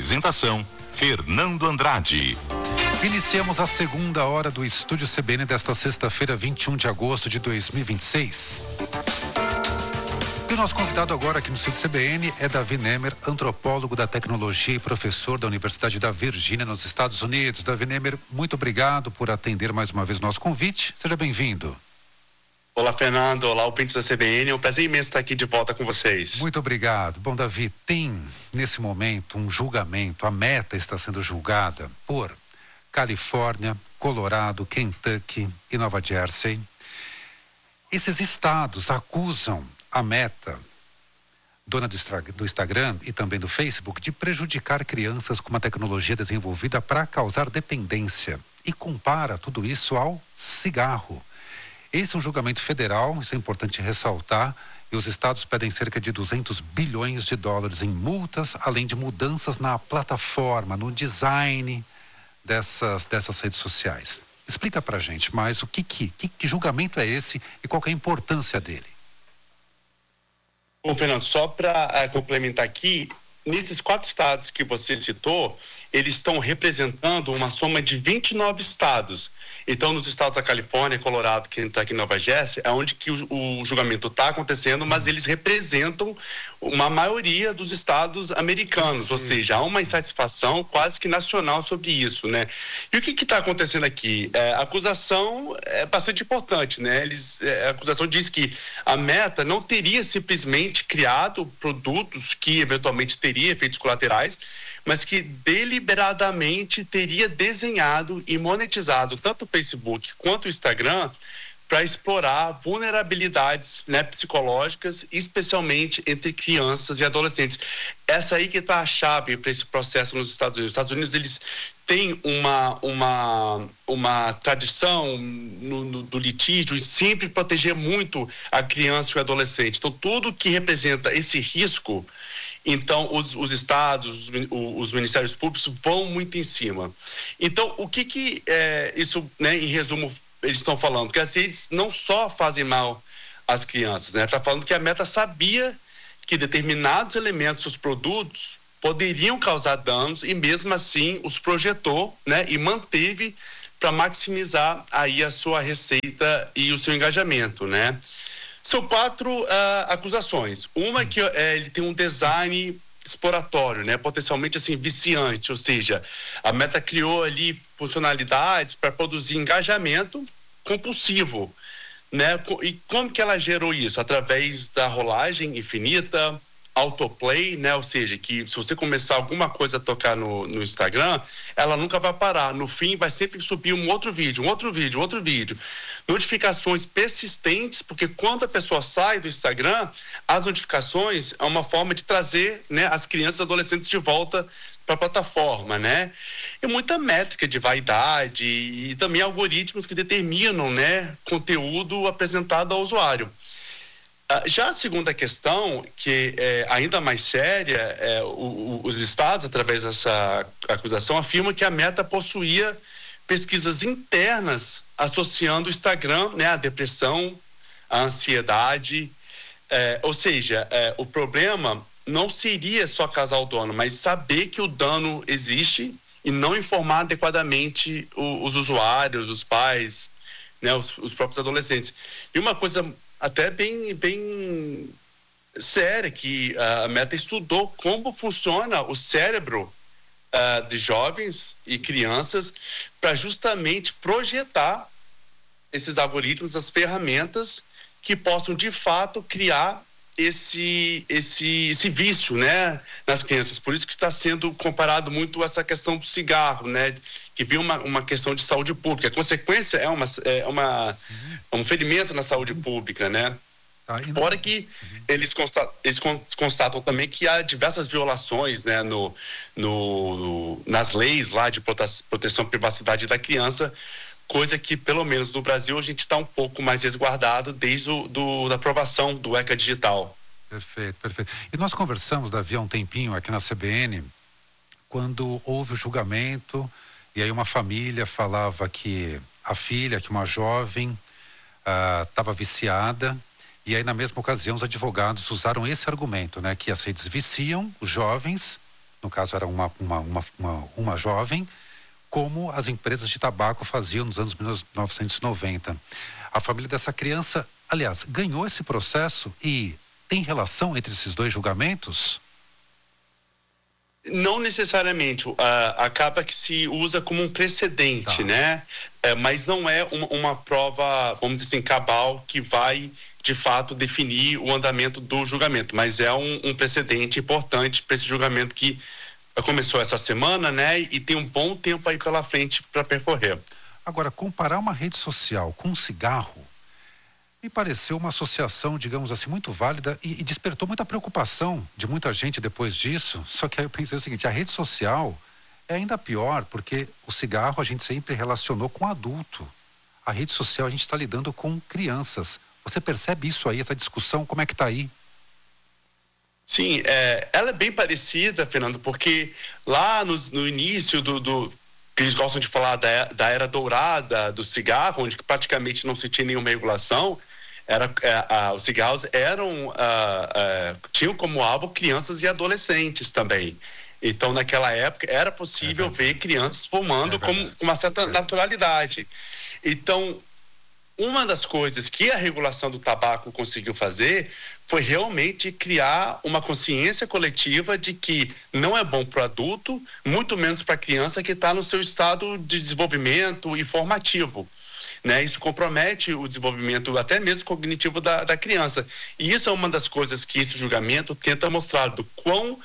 Apresentação: Fernando Andrade. Iniciamos a segunda hora do Estúdio CBN desta sexta-feira, 21 de agosto de 2026. E o nosso convidado agora aqui no Estúdio CBN é Davi Nemer, antropólogo da tecnologia e professor da Universidade da Virgínia, nos Estados Unidos. Davi Nemer, muito obrigado por atender mais uma vez o nosso convite. Seja bem-vindo. Olá, Fernando. Olá, ouvintes da CBN. É um prazer imenso estar aqui de volta com vocês. Muito obrigado. Bom, Davi, tem nesse momento um julgamento, a Meta está sendo julgada por Califórnia, Colorado, Kentucky e Nova Jersey. Esses estados acusam a Meta, dona do Instagram e também do Facebook, de prejudicar crianças com uma tecnologia desenvolvida para causar dependência e compara tudo isso ao cigarro. Esse é um julgamento federal, isso é importante ressaltar, e os estados pedem cerca de 200 bilhões de dólares em multas, além de mudanças na plataforma, no design dessas redes sociais. Explica pra gente mais que julgamento é esse e qual que é a importância dele. Bom, Fernando, só para complementar aqui, nesses 4 estados que você citou, eles estão representando uma soma de 29 estados. Então, nos estados da Califórnia, Colorado, Kentucky e Nova Jersey, é onde que o julgamento está acontecendo, mas eles representam uma maioria dos estados americanos, ou seja, há uma insatisfação quase que nacional sobre isso, né? E o que está acontecendo aqui? A acusação é bastante importante, né? A acusação diz que a Meta não teria simplesmente criado produtos que eventualmente teria efeitos colaterais, mas que deliberadamente teria desenhado e monetizado tanto o Facebook quanto o Instagram para explorar vulnerabilidades, né, psicológicas, especialmente entre crianças e adolescentes. Essa aí que está a chave para esse processo nos Estados Unidos. Os Estados Unidos, eles têm uma tradição do litígio e sempre proteger muito a criança e o adolescente. Então, tudo que representa esse risco, então, os estados, os ministérios públicos vão muito em cima. Então, o que isso, né, em resumo, eles estão falando? Que assim, eles não só fazem mal às crianças, né? Está falando que a Meta sabia que determinados elementos dos produtos poderiam causar danos e mesmo assim os projetou, né, e manteve para maximizar aí a sua receita e o seu engajamento, né? São 4 acusações. Uma é que ele tem um design exploratório, né? Potencialmente assim viciante, ou seja, a Meta criou ali funcionalidades para produzir engajamento compulsivo, né? E como que ela gerou isso? Através da rolagem infinita, autoplay, né? Ou seja, que se você começar alguma coisa a tocar no Instagram, ela nunca vai parar. No fim, vai sempre subir um outro vídeo. Notificações persistentes, porque quando a pessoa sai do Instagram, as notificações é uma forma de trazer, né, as crianças e adolescentes de volta para a plataforma, né? E muita métrica de vaidade e também algoritmos que determinam, né, conteúdo apresentado ao usuário. Já a segunda questão, que é ainda mais séria, os estados, através dessa acusação, afirmam que a Meta possuía pesquisas internas associando o Instagram, né, à depressão, à ansiedade. Ou seja, o problema não seria só causar o dano, mas saber que o dano existe e não informar adequadamente os usuários, os pais, né, os próprios adolescentes. E uma coisa até bem séria, que a Meta estudou como funciona o cérebro de jovens e crianças para justamente projetar esses algoritmos, as ferramentas que possam de fato criar esse vício, né, nas crianças. Por isso que está sendo comparado muito essa questão do cigarro, né, que viu uma questão de saúde pública. A consequência é um ferimento na saúde pública, né? Fora que eles constatam também que há diversas violações, né, nas leis lá de proteção à privacidade da criança, coisa que, pelo menos no Brasil, a gente está um pouco mais resguardado desde da aprovação do ECA Digital. Perfeito. E nós conversamos, Davi, há um tempinho aqui na CBN, quando houve o julgamento, e aí uma família falava que a filha, que uma jovem estava viciada, e aí na mesma ocasião os advogados usaram esse argumento, né, que as redes viciam os jovens no caso era uma jovem, como as empresas de tabaco faziam nos anos 1990. A família dessa criança, aliás, ganhou esse processo e tem relação entre esses dois julgamentos? Não necessariamente, acaba que se usa como um precedente, né? Mas não é uma prova, vamos dizer assim, cabal, que vai, de fato, definir o andamento do julgamento. Mas é um precedente importante para esse julgamento que começou essa semana, né? E tem um bom tempo aí pela frente para percorrer. Agora, comparar uma rede social com um cigarro me pareceu uma associação, digamos assim, muito válida e despertou muita preocupação de muita gente depois disso. Só que aí eu pensei o seguinte, a rede social é ainda pior, porque o cigarro a gente sempre relacionou com adulto. A rede social a gente está lidando com crianças. Você percebe isso aí, essa discussão, como é que está aí? Sim, ela é bem parecida, Fernando, porque lá no início que eles gostam de falar da era dourada do cigarro, onde praticamente não se tinha nenhuma regulação, os cigarros tinham como alvo crianças e adolescentes também. Então, naquela época, era possível ver crianças fumando com uma certa naturalidade. Então, uma das coisas que a regulação do tabaco conseguiu fazer foi realmente criar uma consciência coletiva de que não é bom para o adulto, muito menos para a criança que está no seu estado de desenvolvimento e formativo. Né? Isso compromete o desenvolvimento até mesmo cognitivo da criança. E isso é uma das coisas que esse julgamento tenta mostrar, do quão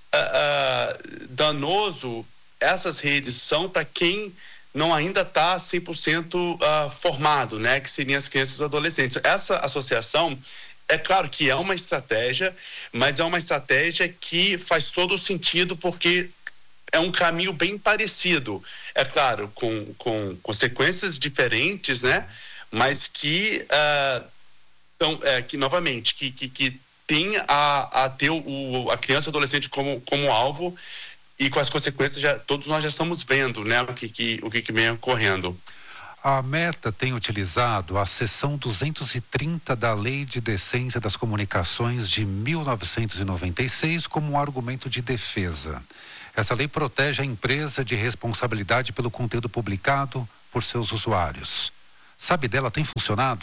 danoso essas redes são para quem não ainda está 100% formado, né? Que seriam as crianças e os adolescentes. Essa associação, é claro que é uma estratégia, mas é uma estratégia que faz todo o sentido, porque é um caminho bem parecido, é claro, com consequências diferentes, né? Mas que novamente, que tem a ter a criança e o adolescente como alvo, e com as consequências todos nós já estamos vendo, né? O que vem ocorrendo. A Meta tem utilizado a seção 230 da Lei de Decência das Comunicações de 1996 como um argumento de defesa. Essa lei protege a empresa de responsabilidade pelo conteúdo publicado por seus usuários. Sabe dela, tem funcionado?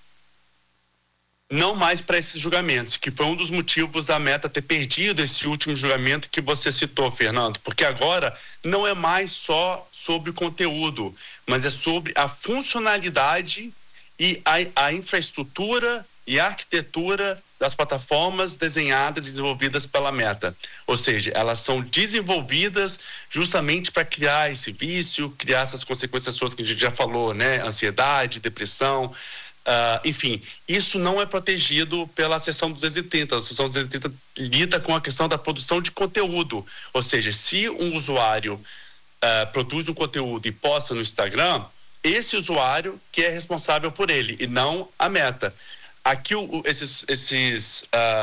Não mais para esses julgamentos, que foi um dos motivos da Meta ter perdido esse último julgamento que você citou, Fernando, porque agora não é mais só sobre o conteúdo, mas é sobre a funcionalidade e a infraestrutura e a arquitetura das plataformas desenhadas e desenvolvidas pela Meta. Ou seja, elas são desenvolvidas justamente para criar esse vício, criar essas consequências todas que a gente já falou, né? Ansiedade, depressão, enfim, isso não é protegido pela seção 230. A seção 230 lida com a questão da produção de conteúdo. Ou seja, se um usuário produz um conteúdo e posta no Instagram, esse usuário que é responsável por ele, e não a Meta. Aqui esses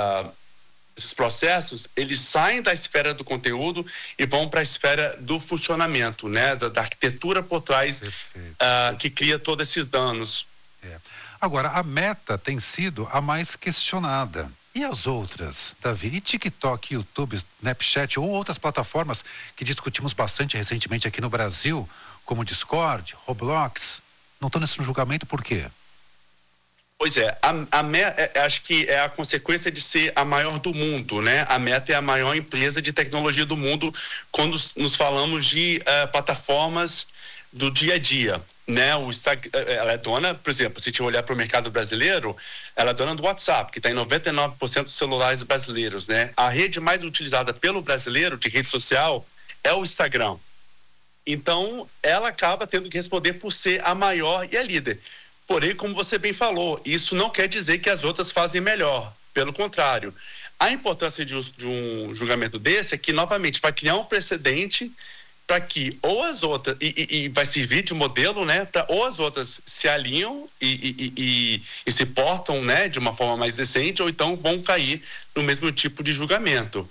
processos, eles saem da esfera do conteúdo e vão para a esfera do funcionamento, né? Da arquitetura por trás que cria todos esses danos. Agora, a Meta tem sido a mais questionada. E as outras, Davi? E TikTok, YouTube, Snapchat ou outras plataformas que discutimos bastante recentemente aqui no Brasil, como Discord, Roblox, não estão nesse julgamento por quê? Pois é, a Meta, acho que é a consequência de ser a maior do mundo, né? A Meta é a maior empresa de tecnologia do mundo quando nos falamos de plataformas do dia a dia, né? O Instagram, ela é dona, por exemplo, se a gente olhar para o mercado brasileiro, ela é dona do WhatsApp, que está em 99% dos celulares brasileiros, né? A rede mais utilizada pelo brasileiro de rede social é o Instagram. Então, ela acaba tendo que responder por ser a maior e a líder. Porém, como você bem falou, isso não quer dizer que as outras fazem melhor. Pelo contrário. A importância de um julgamento desse é que, novamente, vai criar um precedente para que ou as outras, e vai servir de modelo, né, para ou as outras se alinham e se portam, né, de uma forma mais decente, ou então vão cair no mesmo tipo de julgamento.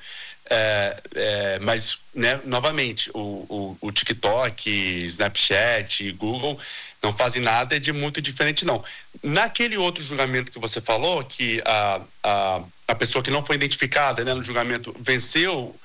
Mas, né, novamente, o TikTok, Snapchat e Google não fazem nada de muito diferente, não. Naquele outro julgamento que você falou, que a pessoa que não foi identificada, né, no julgamento venceu,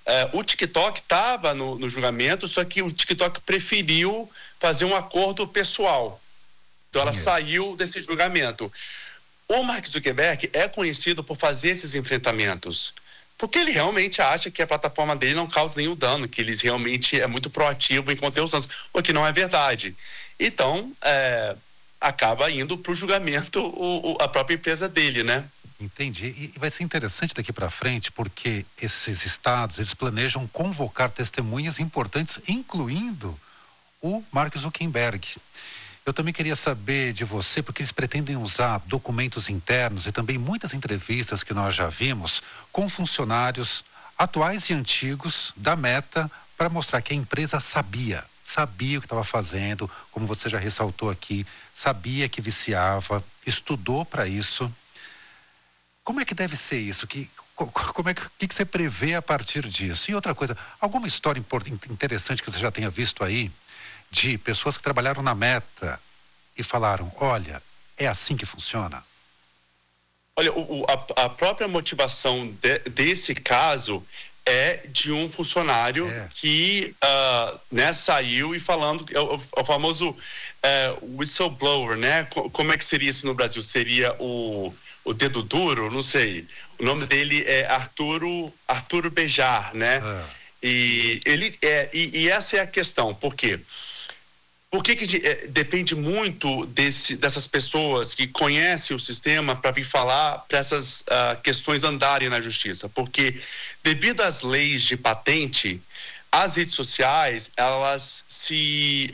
o TikTok estava no julgamento, só que o TikTok preferiu fazer um acordo pessoal. Então ela saiu desse julgamento. O Mark Zuckerberg é conhecido por fazer esses enfrentamentos, porque ele realmente acha que a plataforma dele não causa nenhum dano, que ele realmente é muito proativo em conter os danos, o que não é verdade. Então, acaba indo para o julgamento a própria empresa dele, né? Entendi. E vai ser interessante daqui para frente, porque esses estados, eles planejam convocar testemunhas importantes, incluindo o Mark Zuckerberg. Eu também queria saber de você, porque eles pretendem usar documentos internos e também muitas entrevistas que nós já vimos com funcionários atuais e antigos da Meta para mostrar que a empresa sabia o que estava fazendo, como você já ressaltou aqui, sabia que viciava, estudou para isso. Como é que deve ser isso? O que você prevê a partir disso? E outra coisa, alguma história interessante que você já tenha visto aí, de pessoas que trabalharam na Meta e falaram, olha, é assim que funciona? Olha, a própria motivação desse caso é de um funcionário que saiu e falando, o famoso whistleblower, né? Como é que seria isso no Brasil? Seria o dedo duro? Não sei. O nome dele é Arturo Bejar, né? E essa é a questão. Por quê? Por que depende muito dessas pessoas que conhecem o sistema para vir falar para essas questões andarem na justiça? Porque devido às leis de patente, as redes sociais, elas se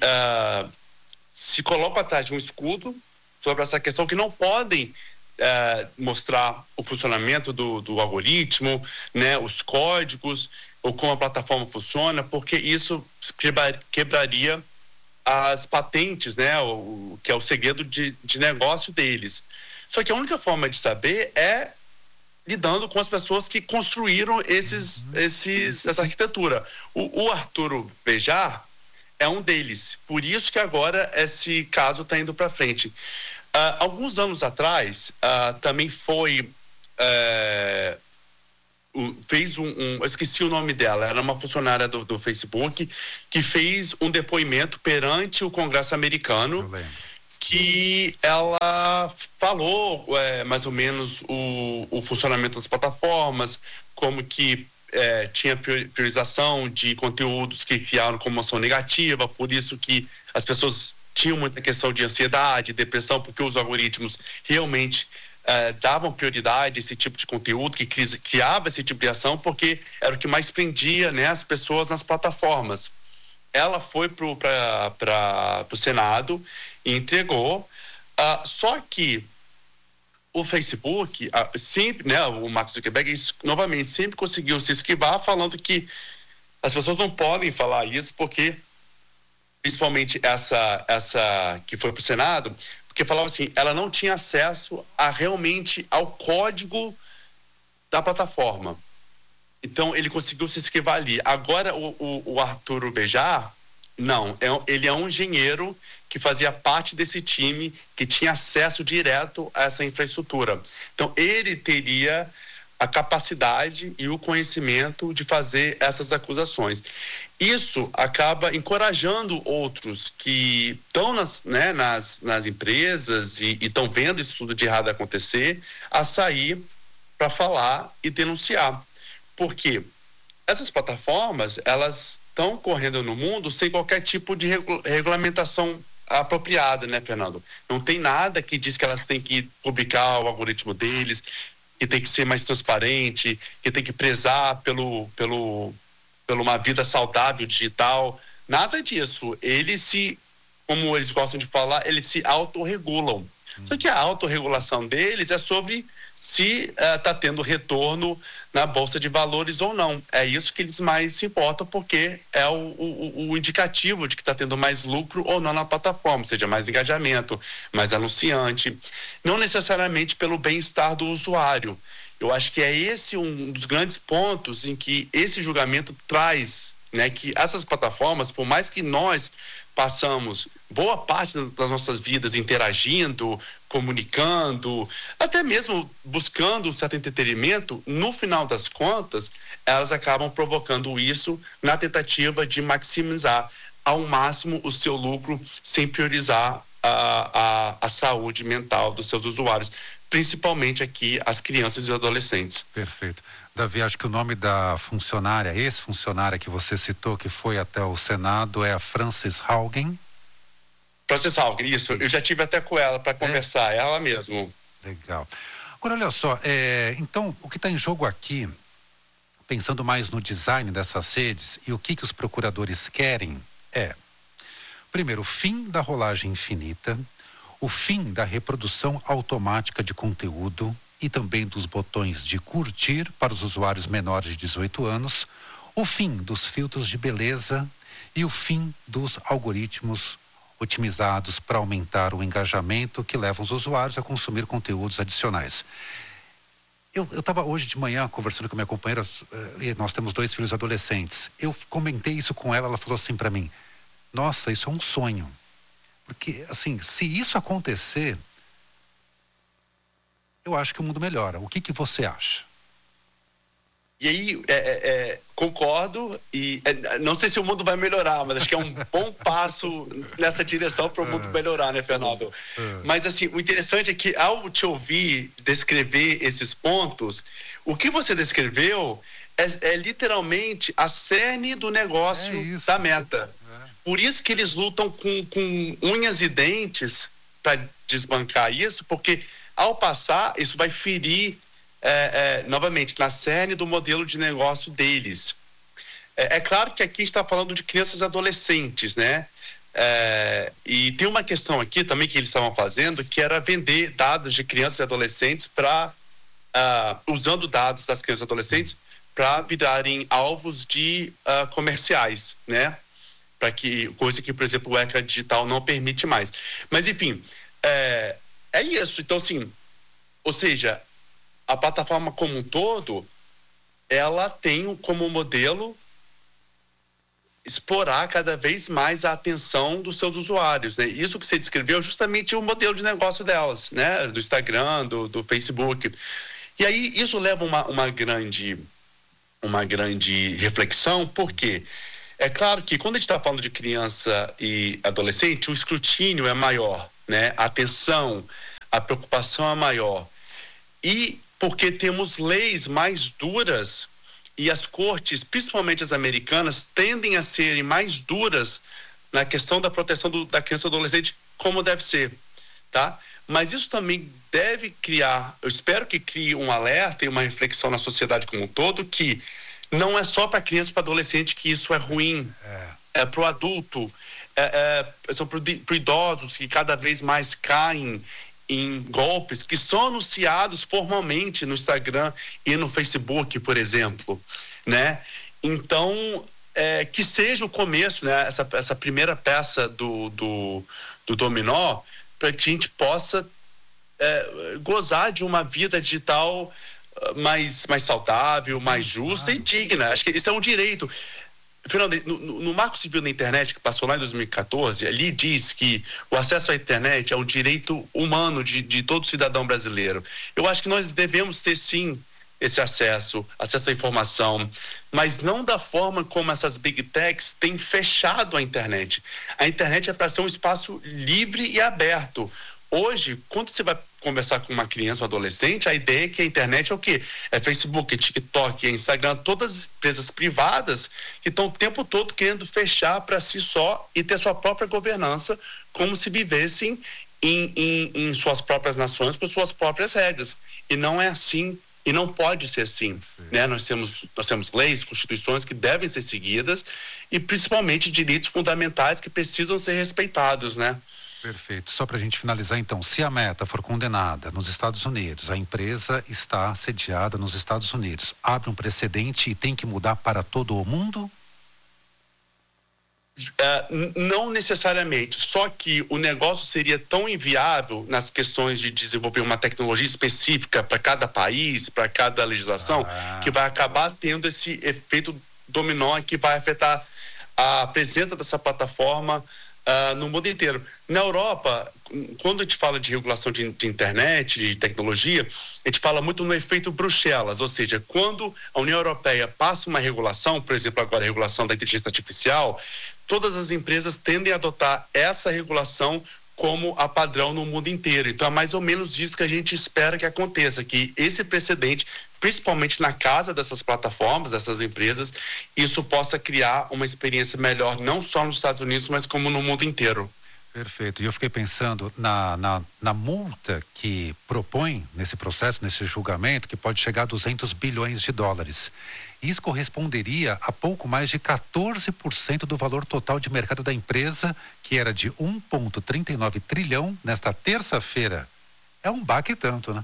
colocam atrás de um escudo sobre essa questão, que não podem mostrar o funcionamento do algoritmo, né, os códigos, ou como a plataforma funciona, porque isso quebraria as patentes, né, que é o segredo de negócio deles. Só que a única forma de saber é lidando com as pessoas que construíram essa arquitetura. O Arturo Bejar é um deles. Por isso que agora esse caso está indo para frente. Alguns anos atrás, também fez eu esqueci o nome dela, era uma funcionária do Facebook, que fez um depoimento perante o Congresso americano, que ela falou mais ou menos o funcionamento das plataformas, como que tinha priorização de conteúdos que criaram comoção negativa, por isso que as pessoas tinham muita questão de ansiedade, depressão, porque os algoritmos realmente davam prioridade a esse tipo de conteúdo, que criava esse tipo de ação, porque era o que mais prendia, né, as pessoas nas plataformas. Ela foi para o Senado e entregou, só que o Facebook, sempre, né, o Mark Zuckerberg, novamente, sempre conseguiu se esquivar, falando que as pessoas não podem falar isso, porque, principalmente essa que foi para o Senado, porque falava assim, ela não tinha acesso realmente ao código da plataforma. Então, ele conseguiu se esquivar ali. Agora, o Arturo Bejar, não, ele é um engenheiro que fazia parte desse time, que tinha acesso direto a essa infraestrutura. Então, ele teria a capacidade e o conhecimento de fazer essas acusações. Isso acaba encorajando outros que estão nas empresas e estão vendo isso tudo de errado acontecer, a sair para falar e denunciar. Porque essas plataformas, elas estão correndo no mundo sem qualquer tipo de regulamentação apropriada, né, Fernando? Não tem nada que diz que elas têm que publicar o algoritmo deles, que tem que ser mais transparente, que tem que prezar pelo uma vida saudável digital. Nada disso. Como eles gostam de falar, eles se autorregulam. Só que a autorregulação deles é sobre se está tendo retorno na Bolsa de Valores ou não. É isso que eles mais se importam, porque é o indicativo de que está tendo mais lucro ou não na plataforma, seja mais engajamento, mais anunciante, não necessariamente pelo bem-estar do usuário. Eu acho que é esse um dos grandes pontos em que esse julgamento traz, né, que essas plataformas, por mais que nós passamos boa parte das nossas vidas interagindo, comunicando, até mesmo buscando um certo entretenimento, no final das contas, elas acabam provocando isso na tentativa de maximizar ao máximo o seu lucro sem priorizar a saúde mental dos seus usuários, principalmente aqui as crianças e os adolescentes. Perfeito. Davi, acho que o nome da funcionária, ex-funcionária que você citou, que foi até o Senado, é a Frances Haugen. Frances Haugen, isso. Eu já tive até com ela para conversar, ela mesmo. Legal. Agora, olha só, então, o que está em jogo aqui, pensando mais no design dessas redes e o que os procuradores querem primeiro, o fim da rolagem infinita, o fim da reprodução automática de conteúdo e também dos botões de curtir para os usuários menores de 18 anos, o fim dos filtros de beleza e o fim dos algoritmos otimizados para aumentar o engajamento que levam os usuários a consumir conteúdos adicionais. Eu estava hoje de manhã conversando com minha companheira, e nós temos 2 filhos adolescentes. Eu comentei isso com ela, ela falou assim para mim: nossa, isso é um sonho. Porque, assim, se isso acontecer, eu acho que o mundo melhora. O que você acha? E aí, concordo, e não sei se o mundo vai melhorar, mas acho que é um bom passo nessa direção para o mundo melhorar, né, Fernando? Mas, assim, o interessante é que, ao te ouvir descrever esses pontos, o que você descreveu é literalmente a cerne do negócio da Meta. Por isso que eles lutam com unhas e dentes para desbancar isso, porque ao passar, isso vai ferir novamente na cerne do modelo de negócio deles. É claro que aqui a gente está falando de crianças e adolescentes, né? E tem uma questão aqui também que eles estavam fazendo, que era vender dados de crianças e adolescentes usando dados das crianças e adolescentes para virarem alvos de comerciais, né? Coisa que, por exemplo, o ECA digital não permite mais. Mas, enfim, é isso. Então, assim, ou seja, a plataforma como um todo, ela tem como modelo explorar cada vez mais a atenção dos seus usuários, né? Isso que você descreveu é justamente o modelo de negócio delas, né? Do Instagram, do Facebook. E aí, isso leva uma grande reflexão, porque é claro que quando a gente está falando de criança e adolescente, o escrutínio é maior, né? A atenção, a preocupação é maior. E porque temos leis mais duras e as cortes, principalmente as americanas, tendem a serem mais duras na questão da proteção da criança e do adolescente, como deve ser, tá? Mas isso também deve criar, eu espero que crie um alerta e uma reflexão na sociedade como um todo, que não é só para criança e para adolescente que isso é ruim, é para o adulto, são para idosos que cada vez mais caem em golpes que são anunciados formalmente no Instagram e no Facebook, por exemplo, né? Então, que seja o começo, né? Essa primeira peça do dominó, para que a gente possa gozar de uma vida digital mais saudável, mais justa e digna. Acho que isso é um direito. Fernando, no Marco Civil da Internet, que passou lá em 2014, ali diz que o acesso à internet é um direito humano de todo cidadão brasileiro. Eu acho que nós devemos ter, sim, esse acesso à informação, mas não da forma como essas big techs têm fechado a internet. A internet é para ser um espaço livre e aberto. Hoje, quando você vai conversar com uma criança ou adolescente, a ideia é que a internet é o quê? É Facebook, é TikTok, é Instagram, todas as empresas privadas que estão o tempo todo querendo fechar para si só e ter sua própria governança, como se vivessem em suas próprias nações, com suas próprias regras. E não é assim, e não pode ser assim, né? Nós temos leis, constituições que devem ser seguidas e principalmente direitos fundamentais que precisam ser respeitados, né? Perfeito. Só para a gente finalizar, então, se a Meta for condenada nos Estados Unidos, a empresa está sediada nos Estados Unidos, abre um precedente e tem que mudar para todo o mundo? Não necessariamente, só que o negócio seria tão inviável nas questões de desenvolver uma tecnologia específica para cada país, para cada legislação, que vai acabar tendo esse efeito dominó que vai afetar a presença dessa plataforma no mundo inteiro. Na Europa, quando a gente fala de regulação de internet, de tecnologia, a gente fala muito no efeito Bruxelas, ou seja, quando a União Europeia passa uma regulação, por exemplo, agora a regulação da inteligência artificial, todas as empresas tendem a adotar essa regulação como a padrão no mundo inteiro. Então é mais ou menos isso que a gente espera que aconteça, que esse precedente, principalmente na casa dessas plataformas, dessas empresas, isso possa criar uma experiência melhor, não só nos Estados Unidos, mas como no mundo inteiro. Perfeito. E eu fiquei pensando na multa que propõe nesse processo, nesse julgamento, que pode chegar a 200 bilhões de dólares. Isso corresponderia a pouco mais de 14% do valor total de mercado da empresa, que era de 1,39 trilhão nesta terça-feira. É um baque tanto, né?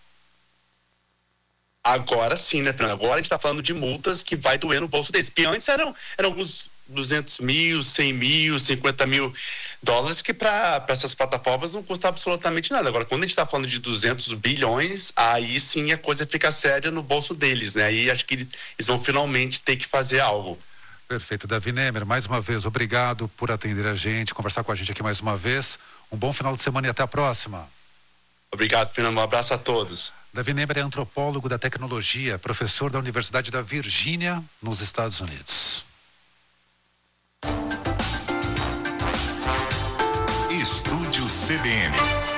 Agora sim, né, Fernando? Agora a gente está falando de multas que vai doer no bolso deles. Porque antes eram alguns 200 mil, 100 mil, 50 mil dólares, que para essas plataformas não custa absolutamente nada. Agora, quando a gente está falando de 200 bilhões, aí sim a coisa fica séria no bolso deles, né? Aí acho que eles vão finalmente ter que fazer algo. Perfeito. Davi Nemer, mais uma vez, obrigado por atender a gente, conversar com a gente aqui mais uma vez. Um bom final de semana e até a próxima. Obrigado, Fernando. Um abraço a todos. Davi Nemer é antropólogo da tecnologia, professor da Universidade da Virgínia, nos Estados Unidos. Estúdio CBN.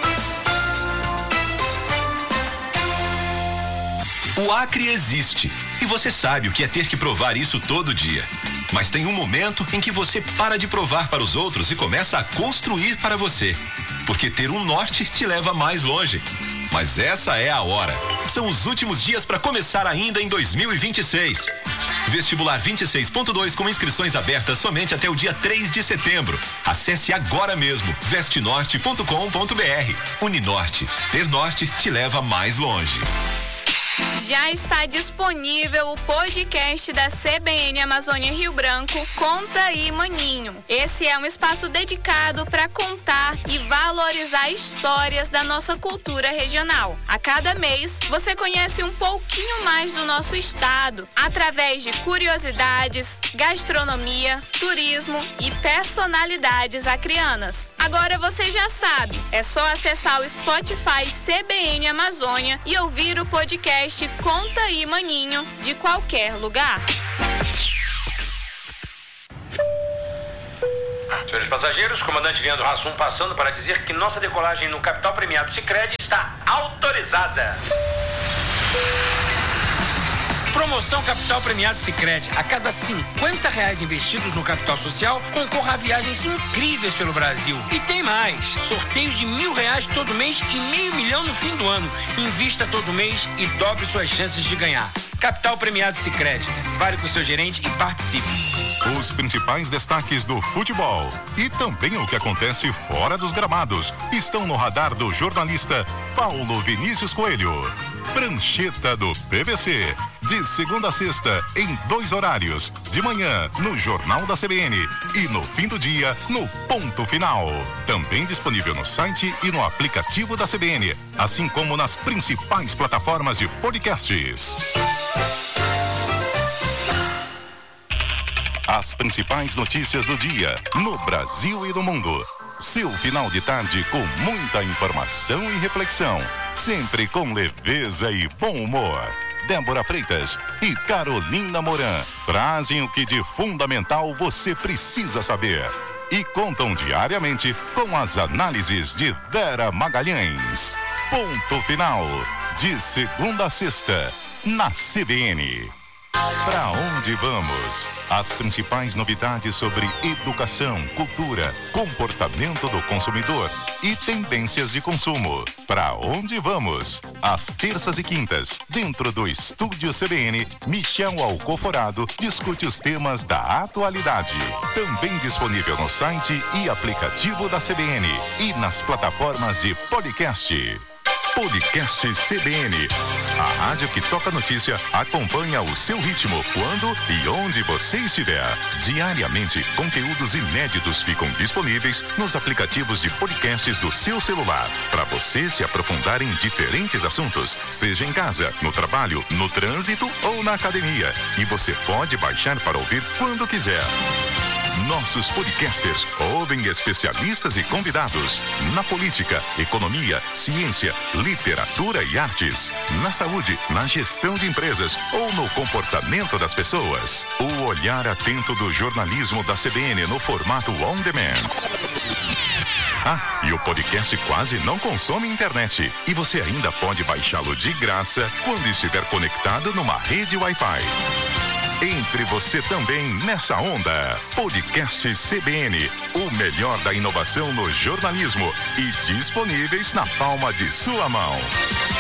O Acre existe e você sabe o que é ter que provar isso todo dia. Mas tem um momento em que você para de provar para os outros e começa a construir para você. Porque ter um norte te leva mais longe. Mas essa é a hora. São os últimos dias para começar ainda em 2026. Vestibular 26.2 com inscrições abertas somente até o dia 3 de setembro. Acesse agora mesmo vestenorte.com.br. Uninorte. Ter norte te leva mais longe. Já está disponível o podcast da CBN Amazônia Rio Branco, Conta aí, Maninho. Esse é um espaço dedicado para contar e valorizar histórias da nossa cultura regional. A cada mês, você conhece um pouquinho mais do nosso estado, através de curiosidades, gastronomia, turismo e personalidades acrianas. Agora você já sabe, é só acessar o Spotify CBN Amazônia e ouvir o podcast Conta aí, Maninho, de qualquer lugar. Senhores passageiros, comandante Leandro Hassum passando para dizer que nossa decolagem no Capital Premiado Sicredi está autorizada. Promoção Capital Premiado Sicredi. A cada R$50 investidos no capital social, concorra a viagens incríveis pelo Brasil. E tem mais. Sorteios de R$1.000 todo mês e R$500 mil no fim do ano. Invista todo mês e dobre suas chances de ganhar. Capital Premiado Sicredi. Fale com o seu gerente e participe. Os principais destaques do futebol e também o que acontece fora dos gramados estão no radar do jornalista Paulo Vinícius Coelho. Prancheta do PVC, de segunda a sexta, em 2 horários, de manhã no Jornal da CBN e no fim do dia no Ponto Final. Também disponível no site e no aplicativo da CBN, assim como nas principais plataformas de podcasts. As principais notícias do dia, no Brasil e no mundo. Seu final de tarde com muita informação e reflexão. Sempre com leveza e bom humor. Débora Freitas e Carolina Moran trazem o que de fundamental você precisa saber. E contam diariamente com as análises de Vera Magalhães. Ponto Final, de segunda a sexta, na CBN. Para onde vamos? As principais novidades sobre educação, cultura, comportamento do consumidor e tendências de consumo. Para onde vamos? Às terças e quintas, dentro do Estúdio CBN, Michel Alcoforado discute os temas da atualidade. Também disponível no site e aplicativo da CBN e nas plataformas de podcast. Podcast CBN. A rádio que toca notícia acompanha o seu ritmo quando e onde você estiver. Diariamente, conteúdos inéditos ficam disponíveis nos aplicativos de podcasts do seu celular, para você se aprofundar em diferentes assuntos, seja em casa, no trabalho, no trânsito ou na academia. E você pode baixar para ouvir quando quiser. Nossos podcasters ouvem especialistas e convidados na política, economia, ciência, literatura e artes, na saúde, na gestão de empresas ou no comportamento das pessoas. O olhar atento do jornalismo da CBN no formato on demand. E o podcast quase não consome internet. E você ainda pode baixá-lo de graça quando estiver conectado numa rede Wi-Fi. Entre você também nessa onda. Podcast CBN, o melhor da inovação no jornalismo e disponíveis na palma de sua mão.